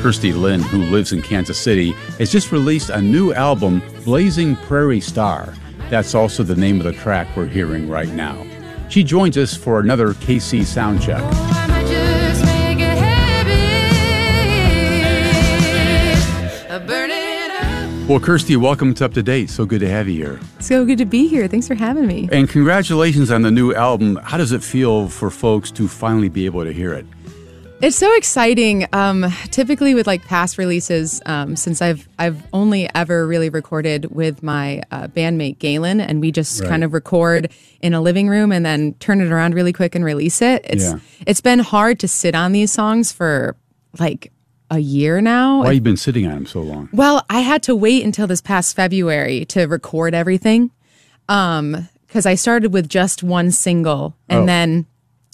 Kirstie Lynn, who lives in Kansas City, has just released a new album, Blazing Prairie Star. That's also the name of the track we're hearing right now. She joins us for another KC Soundcheck. Well, Kirstie, welcome to Up to Date. So good to have you here. So good to be here. Thanks for having me. And congratulations on the new album. How does it feel for folks to finally be able to hear it? It's so exciting. Typically with like past releases, since I've only ever really recorded with my bandmate Galen, and we just kind of record in a living room and then turn it around really quick and release it. It's been hard to sit on these songs for like a year now. Why have you been sitting on them so long? Well, I had to wait until this past February to record everything, because I started with just one single and then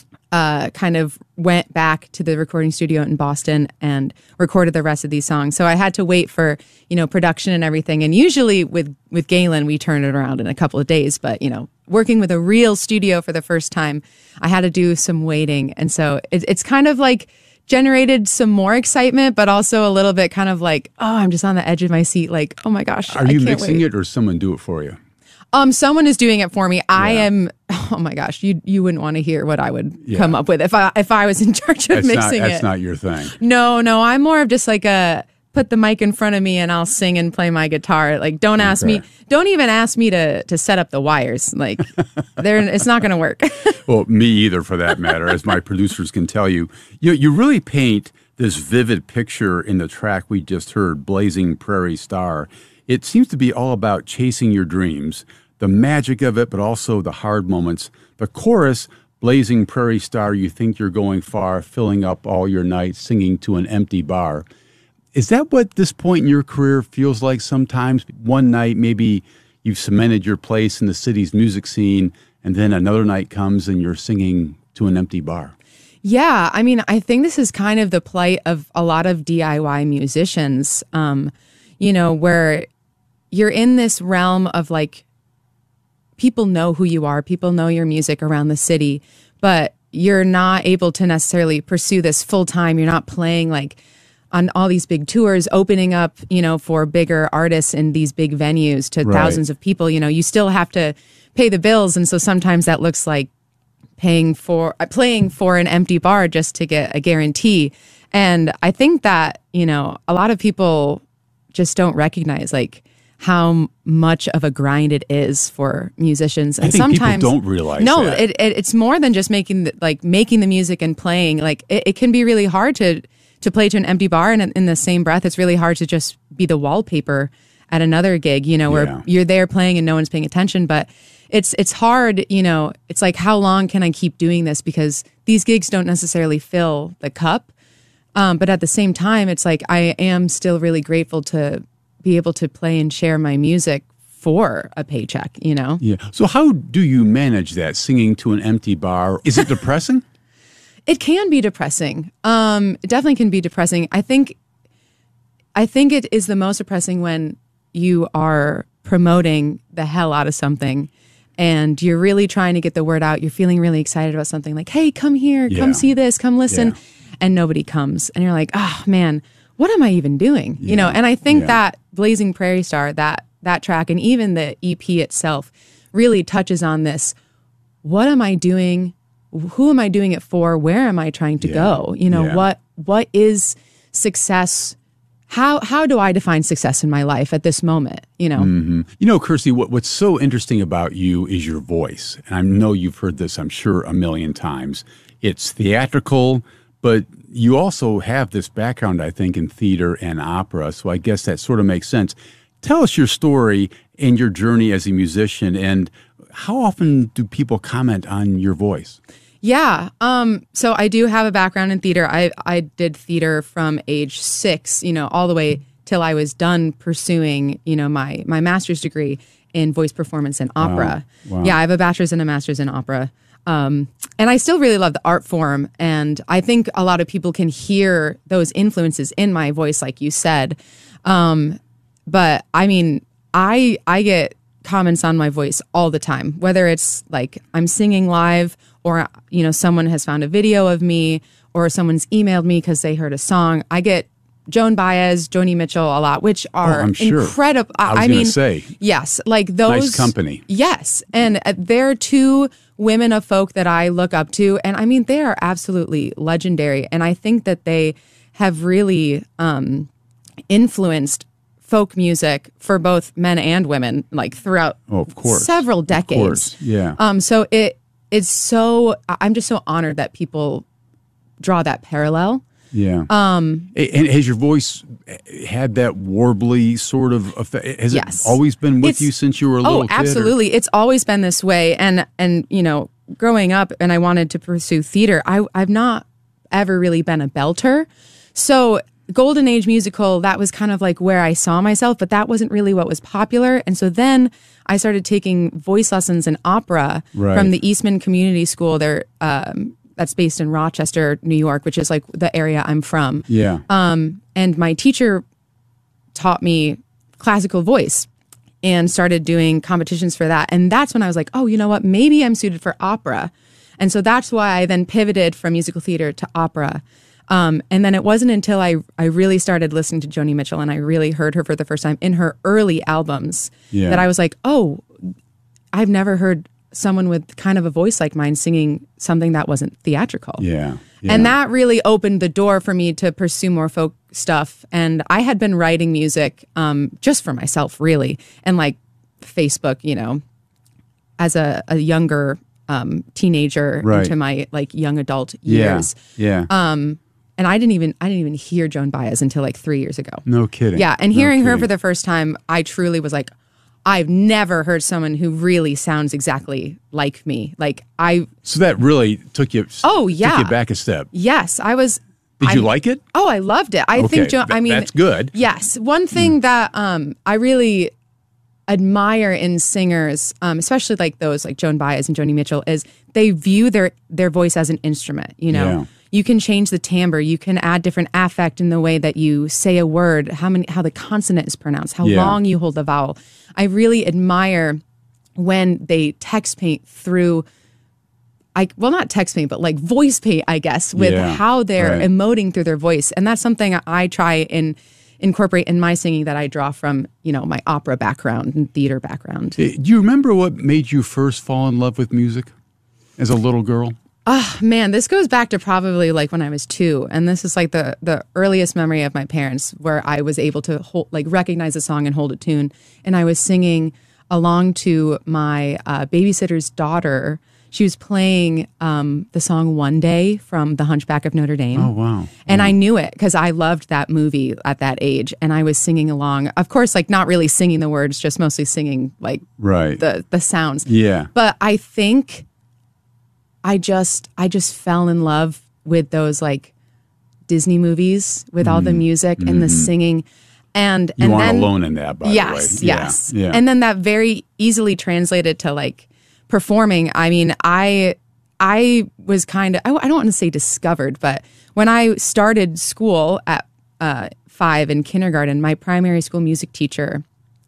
kind of went back to the recording studio in Boston and recorded the rest of these songs. So I had to wait for, production and everything. And usually with Galen, we turn it around in a couple of days. But, working with a real studio for the first time, I had to do some waiting. And so it's kind of like generated some more excitement, but also a little bit kind of like, oh, I'm just on the edge of my seat. Like, oh my gosh. Are you mixing it or someone do it for you? Someone is doing it for me. I am. Oh my gosh, you wouldn't want to hear what I would come up with if I was in charge of mixing it. That's not your thing. No, I'm more of just like put the mic in front of me and I'll sing and play my guitar. Like, don't even ask me to set up the wires. Like, it's not going to work. Well, me either, for that matter, as my producers can tell you. You really paint this vivid picture in the track we just heard, Blazing Prairie Star. It seems to be all about chasing your dreams, the magic of it, but also the hard moments. The chorus, Blazing Prairie Star, you think you're going far, filling up all your nights, singing to an empty bar. Is that what this point in your career feels like sometimes? One night, maybe you've cemented your place in the city's music scene, and then another night comes and you're singing to an empty bar. Yeah, I mean, I think this is kind of the plight of a lot of DIY musicians, where you're in this realm of like, people know who you are, people know your music around the city, but you're not able to necessarily pursue this full time. You're not playing like on all these big tours, opening up, for bigger artists in these big venues to thousands of people. You still have to pay the bills. And so sometimes that looks like playing for an empty bar just to get a guarantee. And I think that, a lot of people just don't recognize like how much of a grind it is for musicians. And I think sometimes people don't realize no, that. it's more than just making the music and playing. Like it can be really hard to play to an empty bar, and in the same breath, it's really hard to just be the wallpaper at another gig, where you're there playing and no one's paying attention. But it's hard, it's like, how long can I keep doing this? Because these gigs don't necessarily fill the cup. But at the same time, it's like, I am still really grateful to be able to play and share my music for a paycheck, Yeah. So how do you manage that, singing to an empty bar? Is it depressing? It can be depressing. It definitely can be depressing. I think it is the most depressing when you are promoting the hell out of something and you're really trying to get the word out. You're feeling really excited about something like, hey, come here, come see this, come listen. And nobody comes. And you're like, oh man, what am I even doing? And I think that Blazing Prairie Star, that track, and even the EP itself really touches on this. What am I doing? Who am I doing it for? Where am I trying to go? What is success? How do I define success in my life at this moment? Kirstie, what's so interesting about you is your voice. And I know you've heard this, I'm sure, a million times. It's theatrical, but you also have this background, I think, in theater and opera. So I guess that sort of makes sense. Tell us your story and your journey as a musician, and how often do people comment on your voice? Yeah. So I do have a background in theater. I did theater from age 6, all the way till I was done pursuing, my master's degree in voice performance and opera. Wow. Yeah, I have a bachelor's and a master's in opera. And I still really love the art form. And I think a lot of people can hear those influences in my voice, like you said. But I mean, I get comments on my voice all the time, whether it's like I'm singing live or, someone has found a video of me or someone's emailed me because they heard a song. I get Joan Baez, Joni Mitchell a lot, which are I'm sure. incredible. I was mean, gonna say. yes, like those. Nice company. Yes, and they're two women of folk that I look up to, and I mean they are absolutely legendary, and I think that they have really influenced folk music for both men and women, like throughout of course. several decades. Of course. Yeah. So it's so I'm just so honored that people draw that parallel. Yeah. And has your voice had that warbly sort of effect? Has Yes. it always been with you since you were a little kid? Oh, absolutely. It's always been this way. And you know, growing up and I wanted to pursue theater, I've not ever really been a belter. So Golden Age musical, that was kind of like where I saw myself, but that wasn't really what was popular. And so then I started taking voice lessons in opera from the Eastman Community School there. That's based in Rochester, New York, which is like the area I'm from. Yeah. And my teacher taught me classical voice and started doing competitions for that. And that's when I was like, oh, you know what? Maybe I'm suited for opera. And so that's why I then pivoted from musical theater to opera. And then it wasn't until I really started listening to Joni Mitchell and I really heard her for the first time in her early albums that I was like, oh, I've never heard someone with kind of a voice like mine singing something that wasn't theatrical. Yeah. And that really opened the door for me to pursue more folk stuff. And I had been writing music just for myself, really. And like Facebook, you know, as a younger teenager into my like young adult years. Yeah. And I didn't even hear Joan Baez until like 3 years ago. No kidding. Yeah. And hearing her for the first time, I truly was like, I've never heard someone who really sounds exactly like me. So that really took you. Oh yeah. Took you back a step. Yes, I was. Did you like it? Oh, I loved it. I think Joan. I mean, that's good. Yes, one thing that I really admire in singers, especially like those like Joan Baez and Joni Mitchell, is they view their voice as an instrument. You know, you can change the timbre, you can add different affect in the way that you say a word, how the consonant is pronounced, how long you hold the vowel. I really admire when they text paint through. Not text paint, but like voice paint, I guess, with how they're emoting through their voice, and that's something I try and incorporate in my singing that I draw from, you know, my opera background and theater background. Do you remember what made you first fall in love with music as a little girl? Oh, man, this goes back to probably like when I was 2. And this is like the earliest memory of my parents where I was able to recognize a song and hold a tune. And I was singing along to my babysitter's daughter. She was playing the song One Day from The Hunchback of Notre Dame. Oh, wow. And I knew it because I loved that movie at that age. And I was singing along. Of course, like not really singing the words, just mostly singing like the sounds. Yeah. But I think I just fell in love with those like Disney movies with all the music and the singing. And you aren't then, alone in that, by the way. Yes. Yeah. And then that very easily translated to like performing. I mean, I was kind of, I don't want to say discovered, but when I started school at 5 in kindergarten, my primary school music teacher,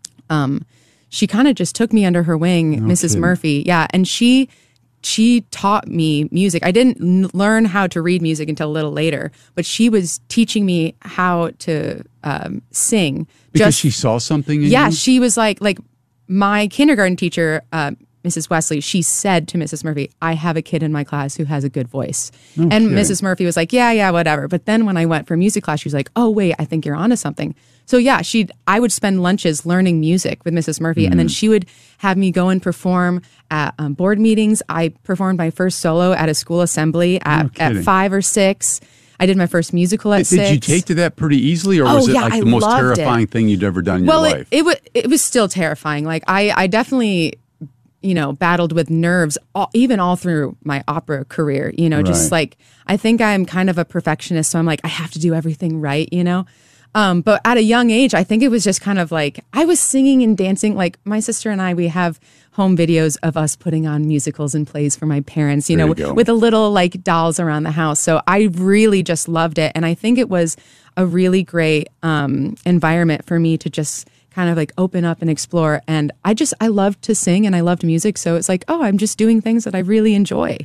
she kind of just took me under her wing, Mrs. Murphy. Yeah. And she taught me music. I didn't learn how to read music until a little later, but she was teaching me how to sing. Because she saw something in you? Yeah, she was like my kindergarten teacher, Mrs. Wesley, she said to Mrs. Murphy, I have a kid in my class who has a good voice. And Mrs. Murphy was like, yeah, whatever. But then when I went for music class, she was like, oh, wait, I think you're onto something. So yeah, I would spend lunches learning music with Mrs. Murphy, and then she would have me go and perform at board meetings. I performed my first solo at a school assembly at 5 or 6. I did my first musical at 6. Did you take to that pretty easily, or was it like the most terrifying thing you'd ever done in your life? Well, it was still terrifying. Like I definitely, you know, battled with nerves even all through my opera career, you know, just like, I think I'm kind of a perfectionist. So I'm like, I have to do everything right, you know? But at a young age, I think it was just kind of like, I was singing and dancing. Like my sister and I, we have home videos of us putting on musicals and plays for my parents, you know, with a little like dolls around the house. So I really just loved it. And I think it was a really great environment for me to just kind of like open up and explore. And I loved to sing and I loved music. So it's like, oh, I'm just doing things that I really enjoy.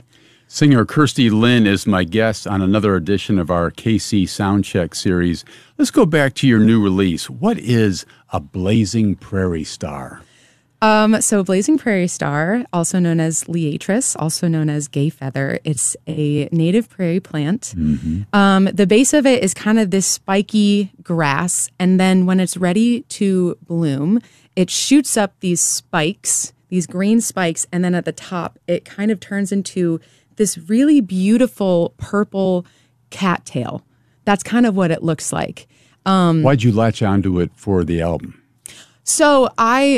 Singer Kirstie Lynn is my guest on another edition of our KC Soundcheck series. Let's go back to your new release. What is a blazing prairie star? So Blazing Prairie Star, also known as liatris, also known as gay feather, it's a native prairie plant. The base of it is kind of this spiky grass, and then when it's ready to bloom, it shoots up these spikes, these green spikes, and then at the top, it kind of turns into this really beautiful purple cattail. That's kind of what it looks like. Why'd you latch onto it for the album? So I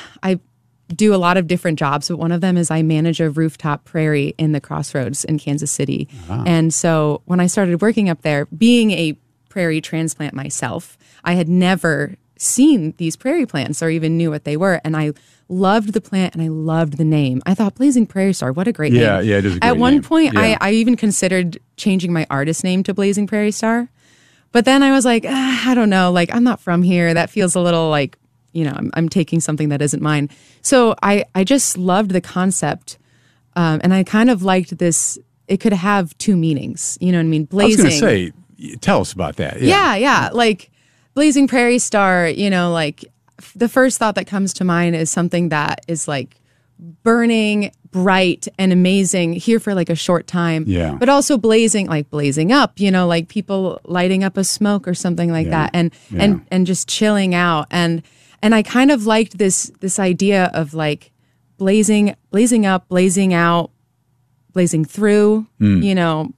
do a lot of different jobs, but one of them is I manage a rooftop prairie in the Crossroads in Kansas City. And so when I started working up there, being a prairie transplant myself, I had never seen these prairie plants or even knew what they were. And I loved the plant and I loved the name. I thought Blazing Prairie Star, what a great name. Yeah, it is a great At one name. point, Yeah. I even considered changing my artist name to Blazing Prairie Star. But then I was like, I don't know, like I'm not from here. That feels a little like, you know, I'm taking something that isn't mine. So I just loved the concept. And I kind of liked this. It could have two meanings. You know what I mean? Blazing. I was going to say, tell us about that. Yeah. Like Blazing Prairie Star, you know, like the first thought that comes to mind is something that is like burning, bright, and amazing here for like a short time. Yeah. But also blazing, like blazing up, you know, like people lighting up a smoke or something like that, and just chilling out. And I kind of liked this idea of like blazing up, blazing out, blazing through, you know,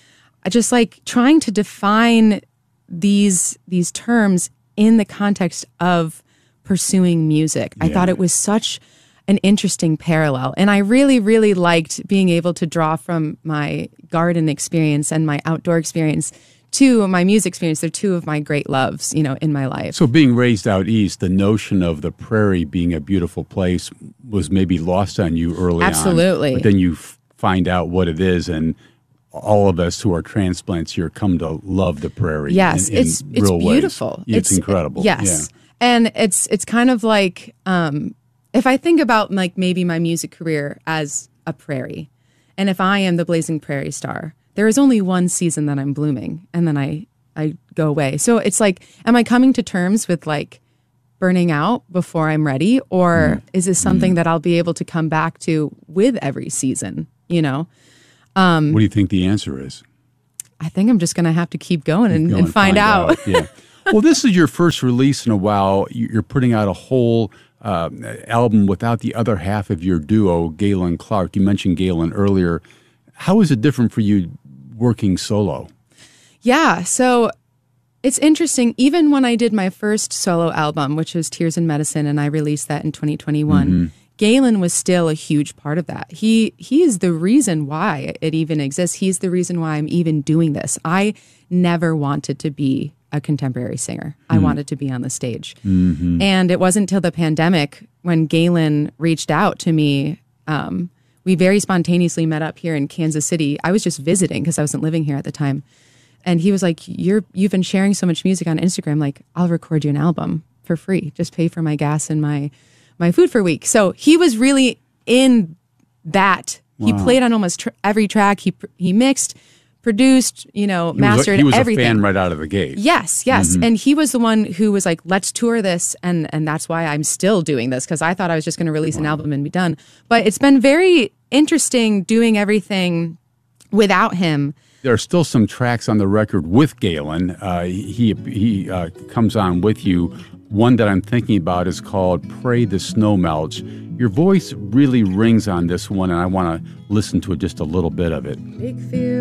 I just like trying to define these terms in the context of pursuing music. I thought it was such an interesting parallel. And I really, really liked being able to draw from my garden experience and my outdoor experience to my music experience. They're two of my great loves, you know, in my life. So being raised out east, the notion of the prairie being a beautiful place was maybe lost on you early Absolutely. on. But then you find out what it is, and all of us who are transplants here come to love the prairie. Yes, in it's real beautiful. Ways. It's incredible. Yes. Yeah. And it's kind of like, if I think about like maybe my music career as a prairie, and if I am the Blazing Prairie Star, there is only one season that I'm blooming, and then I go away. So it's like, am I coming to terms with like burning out before I'm ready, or is this something that I'll be able to come back to with every season? You know, What do you think the answer is? I think I'm just going to have to keep going and find out. Yeah. Well, this is your first release in a while. You're putting out a whole album without the other half of your duo, Galen Clark. You mentioned Galen earlier. How is it different for you working solo? Yeah, so it's interesting. Even when I did my first solo album, which was Tears in Medicine, and I released that in 2021, Galen was still a huge part of that. He is the reason why it even exists. He's the reason why I'm even doing this. I never wanted to be a contemporary singer. I wanted to be on the stage. And it wasn't until the pandemic when Galen reached out to me. We very spontaneously met up here in Kansas City. I was just visiting because I wasn't living here at the time. And he was like, you've been sharing so much music on Instagram. Like, I'll record you an album for free. Just pay for my gas and my food for a week. So he was really in that. Wow. He played on almost every track. He mixed, produced, you know, mastered he was everything. A fan right out of the gate. Yes. And he was the one who was like, let's tour this. And that's why I'm still doing this, because I thought I was just going to release an album and be done. But it's been very interesting doing everything without him. There are still some tracks on the record with Galen. He comes on with you. One that I'm thinking about is called Pray the Snow Melts. Your voice really rings on this one, and I want to listen to just a little bit of it. Big fear